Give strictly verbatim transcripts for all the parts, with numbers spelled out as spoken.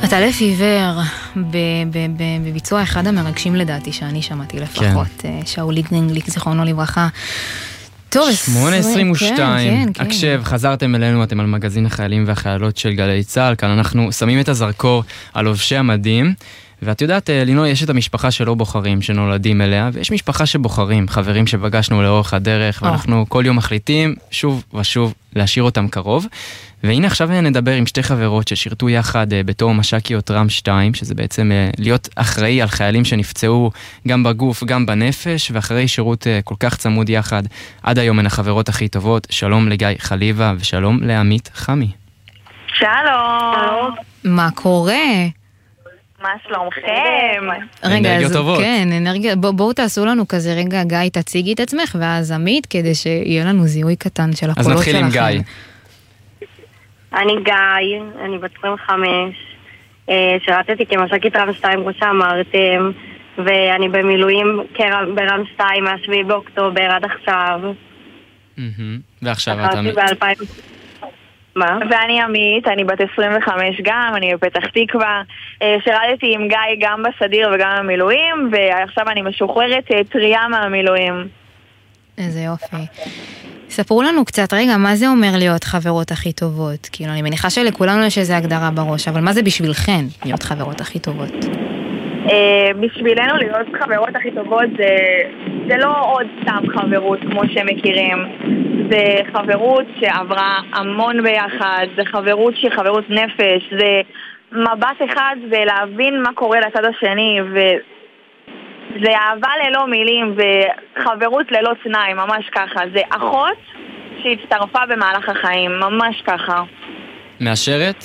עטלף עיוור, בביצוע אחד המרגשים לדעתי שאני שמעתי לפחות, שאולי גרינגליק, זיכרונו לברכה. שמונה עשרים ושתיים, הקשב, חזרתם אלינו, אתם על מגזין החיילים והחיילות של גלי צה"ל, כאן אנחנו שמים את הזרקור על לובשי המדים, ואת יודעת, לינוי, יש את המשפחה שלא בוחרים, שנולדים אליה, ויש משפחה שבוחרים, חברים שפגשנו לאורך הדרך, ואנחנו כל יום מחליטים שוב ושוב להשאיר אותם קרוב. והנה עכשיו נדבר עם שתי חברות ששירתו יחד בתור מש"קיות רם שתיים, שזה בעצם להיות אחראי על חיילים שנפצעו גם בגוף, גם בנפש, ואחרי שירות כל כך צמוד יחד, עד היום הן החברות הכי טובות. שלום לגיא חליבה ושלום לעמית חמי. שלום. מה קורה? מה שלומכם? אנרגיות טובות. כן, אנרגיה, בוא, בואו תעשו לנו כזה רגע, גיא, תציגי את עצמך, ואז עמית, כדי שיהיה לנו זיהוי קטן של הקולות שלכם. אז נתחיל עם גיא. אני גיא, אני בת עשרים וחמש, שירתתי כמש"קית רם שתיים, כמו שאמרתם, ואני במילואים ברם שתיים מהשביעי באוקטובר עד עכשיו. ועכשיו אתה... מה? ואני עמית, אני בת עשרים וחמש גם, אני בפתח תקווה, שירתתי עם גיא גם בסדיר וגם במילואים, ועכשיו אני משוחררת טריה מהמילואים. איזה יופי. ספרו לנו קצת, רגע, מה זה אומר להיות חברות הכי טובות? כאילו, אני מניחה שלכולנו יש איזו הגדרה בראש, אבל מה זה בשבילכן להיות חברות הכי טובות? בשבילנו להיות חברות הכי טובות זה, זה לא עוד סתם חברות כמו שמכירים, זה חברות שעברה המון ביחד, זה חברות שהיא חברות נפש, זה מבט אחד ולהבין מה קורה לצד השני, וזה אהבה ללא מילים וחברות ללא תנאי, ממש ככה. זה אחות שהצטרפה במהלך החיים, ממש ככה. מאשרת?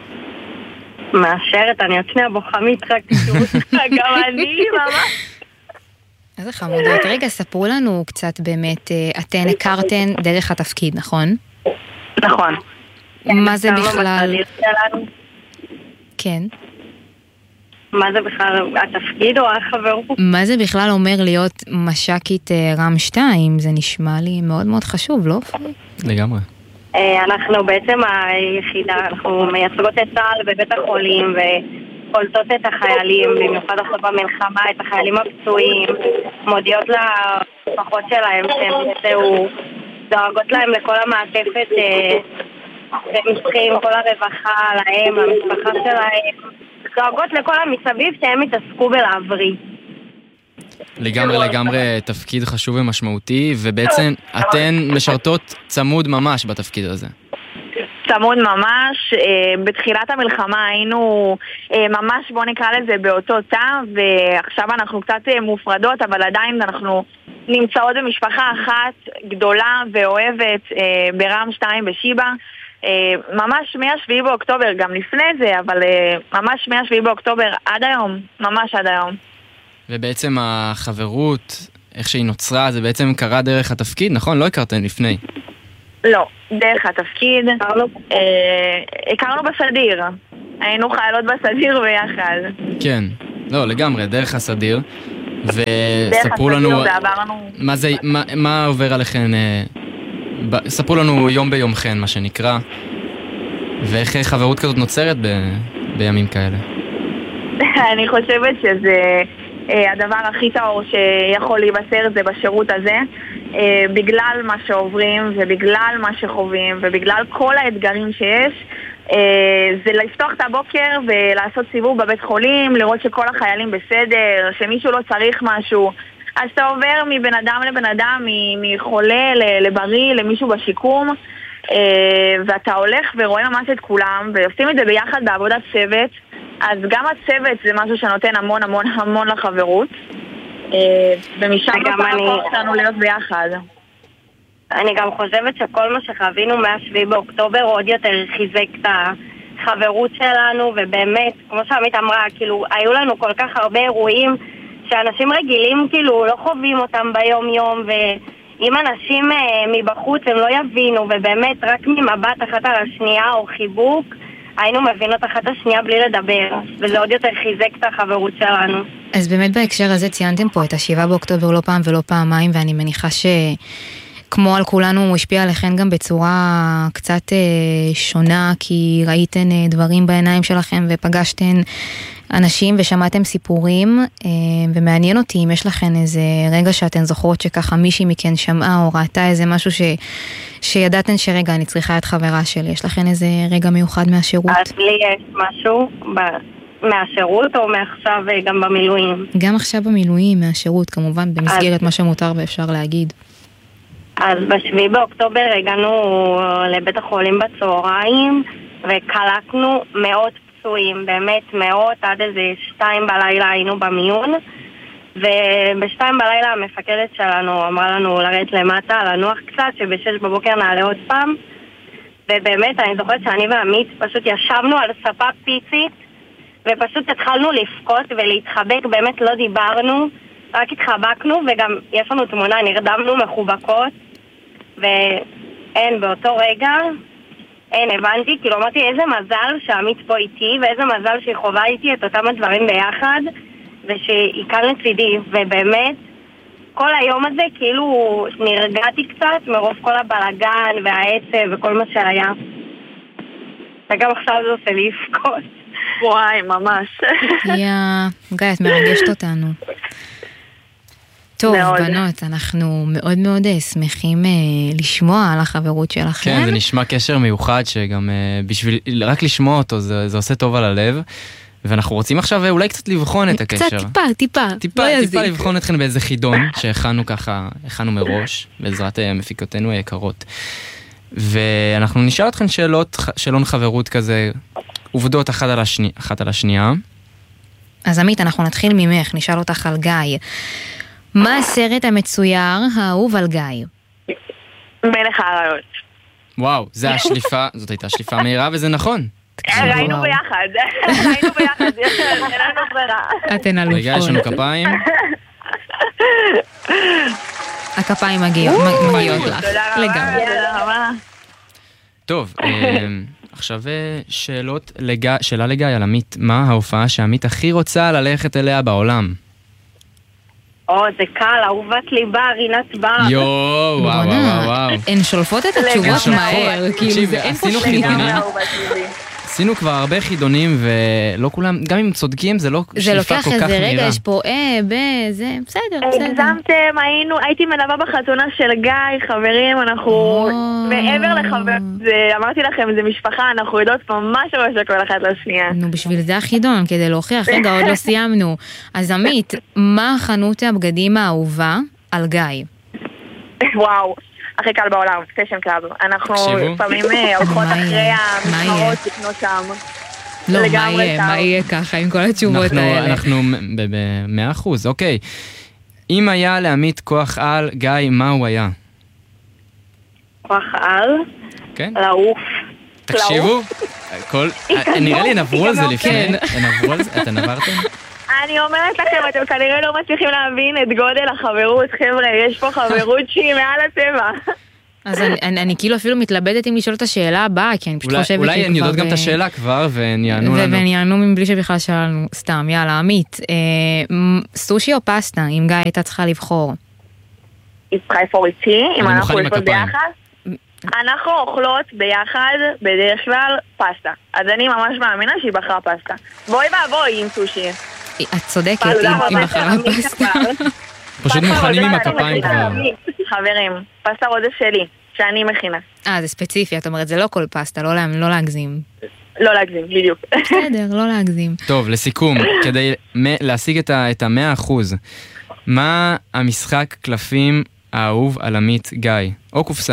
מאשרת, אני עצמי הבוחמית רק גם אני, ממש. איזה חמודות. רגע, ספרו לנו קצת באמת, אתן הכרתן דרך התפקיד, נכון? נכון. מה זה בכלל? כן. מה זה בכלל, התפקיד או החברות? מה זה בכלל אומר להיות מש"קית רם שתיים? זה נשמע לי מאוד מאוד חשוב, לא? לגמרי. אנחנו בעצם היחידה, אנחנו מייצגות את צה"ל בבית החולים וקולטות את החיילים, במיוחד עכשיו במלחמה, את החיילים הפצועים, מודיעות למשפחות שלהם שהם נפצעו, דואגות להם לכל המעטפת, ומסכים כל הרווחה להם, למשפחה שלהם, דואגות לכל המסביב שהם יתעסקו בלעברי. לגמרי לגמרי תפקיד חשוב ומשמעותי, ובעצם אתן משרתות צמוד ממש בתפקיד הזה. צמוד ממש, בתחילת המלחמה היינו ממש, בוא נקרא לזה, באותו תא, ועכשיו אנחנו קצת מופרדות, אבל עדיין אנחנו נמצאות במשפחה אחת גדולה ואוהבת ברם שתיים בשיבה, ממש מהשביעי באוקטובר, גם לפני זה, אבל ממש מהשביעי באוקטובר עד היום, ממש עד היום. ובעצם החברות, איך שהיא נוצרה, זה בעצם קרה דרך התפקיד, נכון? לא הכרתם לפני. לא, דרך התפקיד. הכרנו בסדיר. היינו חיילות בסדיר ביחד. כן, לא, לגמרי, דרך הסדיר. וספרו לנו, מה זה, מה עובר עליכם, ספרו לנו יום ביומכן, מה שנקרא, ואיך חברות כזאת נוצרת בימים כאלה. אני חושבת שזה... הדבר הכי טהור שיכול להיבשר זה בשירות הזה, בגלל מה שעוברים ובגלל מה שחווים ובגלל כל האתגרים שיש, זה לפתוח את הבוקר ולעשות סיבוב בבית חולים, לראות שכל החיילים בסדר, שמישהו לא צריך משהו, אז אתה עובר מבן אדם לבן אדם, מחולה לבריא, למישהו בשיקום, ואתה הולך ורואה ממש את כולם ועושים את זה ביחד בעבודת צוות. אז גם הצוות זה משהו שנותן המון המון המון לחברות, ומשם גם אני שלנו להיות ביחד. אני גם חושבת שכל מה שחווינו מהשביעי באוקטובר עוד יותר חיזק את החברות שלנו, ובאמת, כמו שעמית אמרה, כאילו, היו לנו כל כך הרבה אירועים שאנשים רגילים כאילו לא חווים אותם ביום יום, ואם אנשים מבחוץ הם לא יבינו, ובאמת רק ממבט אחת על השנייה או חיבוק, היינו מבינות אחת השנייה בלי לדבר, וזה עוד יותר חיזק את החברות שלנו. אז באמת בהקשר הזה ציינתם פה את השבעה באוקטובר לא פעם ולא פעמיים, ואני מניחה ש... כמו על כולנו, הוא השפיע עליכם גם בצורה קצת אה, שונה, כי ראיתן אה, דברים בעיניים שלכם ופגשתן אנשים ושמעתם סיפורים, אה, ומעניין אותי אם יש לכם איזה רגע שאתן זוכרות שככה מישהי מכן שמעה או ראתה איזה משהו ש, שידעתן שרגע אני צריכה את חברה שלי. יש לכם איזה רגע מיוחד מהשירות? אז לי יש משהו ב... מהשירות או מעכשיו גם במילואים? גם עכשיו במילואים, מהשירות, כמובן, במסגרת אז... מה שמותר ואפשר להגיד. אז בשביעי באוקטובר הגענו לבית החולים בצהריים וקלטנו מאות פצועים, באמת מאות, עד איזה שתיים בלילה היינו במיון, ובשתיים בלילה המפקדת שלנו אמרה לנו לרדת למטה, לנוח קצת, שבשש בבוקר נעלה עוד פעם, ובאמת אני זוכרת שאני ועמית פשוט ישבנו על ספה פיצית ופשוט התחלנו לפקוט ולהתחבק, באמת לא דיברנו, רק התחבקנו, וגם יש לנו תמונה, נרדמנו מחובקות, ואין, באותו רגע, אין, הבנתי, כאילו אמרתי איזה מזל שעמית פה איתי, ואיזה מזל שהיא חובה איתי את אותם הדברים ביחד, ושהיא כאן לצידי, ובאמת, כל היום הזה כאילו נרגעתי קצת מרוב כל הבלגן והעצב וכל מה שהיה. וגם עכשיו זה עושה לי לפקוט. וואי, ממש. יא, גיא, את מרגשת אותנו. טוב, מאוד. בנות, אנחנו מאוד מאוד שמחים אה, לשמוע על החברות שלכם. כן, זה נשמע קשר מיוחד שגם אה, בשביל, רק לשמוע אותו, זה, זה עושה טוב על הלב. ואנחנו רוצים עכשיו אולי קצת לבחון את הקשר. קצת טיפה, טיפה. טיפה, לא טיפה לבחון אתכן באיזה חידון שהכנו ככה, הכנו מראש, בעזרת מפיקותינו היקרות. ואנחנו נשאל אתכן שאלות, שאלון חברות כזה, עובדות אחת על, השני, אחת על השנייה. אז עמית, אנחנו נתחיל ממך, נשאל אותך על גיא. מה הסרט המצויר האהוב על גיא? מלך האריות. וואו, זה השליפה, זאת הייתה שליפה מהירה וזה נכון. ראינו ביחד, ראינו ביחד, אין לנו ברירה. אתן אלופות. רגע, יש לנו כפיים. הכפיים מגיעות לך. לגמרי. טוב, עכשיו שאלות, שאלה לגיא על עמית, מה ההופעה שעמית הכי רוצה ללכת אליה בעולם? או, זה קל, אהובת ליבה, רינת בר. יואו, וואו, וואו, וואו. הן שולפות את התשובות מהר, כאילו זה אין פה שליטה. עשינו כבר הרבה חידונים ולא כולם, גם אם צודקים זה לא שליפה כל כך מהירה. זה לוקח איזה רגע, יש פה אה, ב, זה, בסדר, בסדר. הגזמתם, היינו, הייתי מלווה בחתונה של גיא, חברים, אנחנו מעבר לחבר, אמרתי לכם, זה משפחה, אנחנו יודעות ממש ממש כל אחת לשנייה. נו, בשביל זה החידון, כדי להוכיח, רגע, עוד לא סיימנו. אז עמית, מה חנות הבגדים האהובה על גיא? וואו. הכי קל בעולם, פשן קלאב. אנחנו לפעמים הולכות אחרי המסמרות לקנות שם. לא, מה יהיה? מה יהיה ככה עם כל התשובות האלה? אנחנו במאה אחוז, אוקיי. אם היה לעמית כוח על, גיא, מה הוא היה? כוח על? כן. לעוף. תקשיבו, נראה לי נעברו על זה לפני. נעברו על זה? אתם נעברתם? אני אומרת לכם, אתם כנראה לא מצליחים להבין את גודל החברות, חבר'ה, יש פה חברות שהיא מעל הטבע. אז אני, אני, אני כאילו אפילו מתלבטת אם לשאול את השאלה הבאה, כי אני פשוט אולי, חושבת אולי שכבר... אולי אני יודעת גם את השאלה כבר, והן יענו לנו. והן יענו מבלי שבכלל שאלנו, סתם, יאללה, עמית. אה, סושי או פסטה, אם גיא הייתה צריכה לבחור? יצחק איתי, אם אנחנו אוכלות ביחד? אנחנו אוכלות ביחד, בדרך כלל, פסטה. אז אני ממש מאמינה שהיא בחרה פסטה. בואי ובואי עם סושי. את צודקת, היא בחרה פסטה. פשוט מוכנים עם הכפיים כבר. חברים, פסטה רודף שלי, שאני מכינה. אה, זה ספציפי, את אומרת, זה לא כל פסטה, לא להגזים. לא להגזים, בדיוק. בסדר, לא להגזים. טוב, לסיכום, כדי להשיג את המאה אחוז, מה המשחק קלפים האהוב על עמית גיא? או קופסה?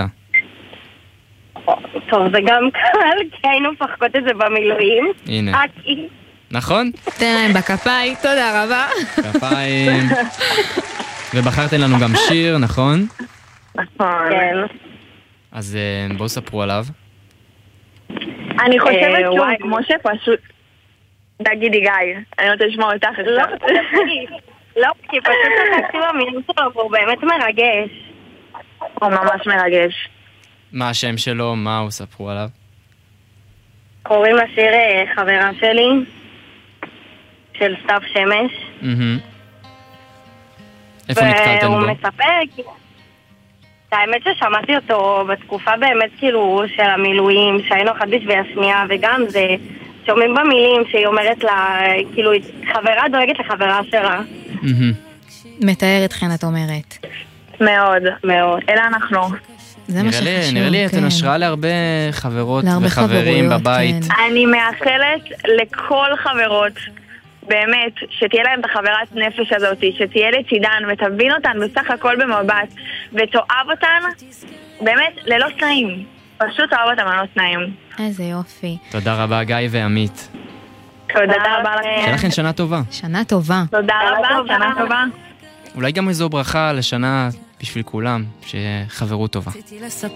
טוב, זה גם קל, כי היינו פחקות את זה במילואים. הנה. נכון? תן להם בכפיים, תודה רבה. כפיים. ובחרתם לנו גם שיר, נכון? נכון. אז בואו ספרו עליו. אני חושבת שהוא כמו שפשוט... תגידי גיא, אני רוצה לשמוע אותך עכשיו. לא, כי פשוט התקציב המילים שלו, והוא באמת מרגש. הוא ממש מרגש. מה השם שלו? מה הוא? ספרו עליו. קוראים לשיר חברה שלי, של סתיו שמש. איפה נתקלתם בו? והוא מספר, האמת ששמעתי אותו בתקופה באמת כאילו של המילואים, שהיינו אחת בשביל השנייה, וגם זה שומעים במילים שהיא אומרת לה, כאילו חברה דואגת לחברה שלה. מתאר אתכן, את אומרת. מאוד, מאוד. אלה אנחנו. זה מה שחשוב. נראה לי, אתן השראה להרבה חברות וחברים בבית. אני מאחלת לכל חברות, באמת, שתהיה להם את החברת נפש הזאת, שתהיה לצידן ותבין אותן בסך הכל במבט, ותאהב אותן, באמת, ללא תנאים. פשוט תאהב אותן ללא תנאים. איזה יופי. תודה רבה, גיא ועמית. תודה רבה לכם. שיהיה לכם שנה טובה. שנה טובה. תודה רבה, שנה טובה. אולי גם איזו ברכה לשנה בשביל כולם, שחברות טובה.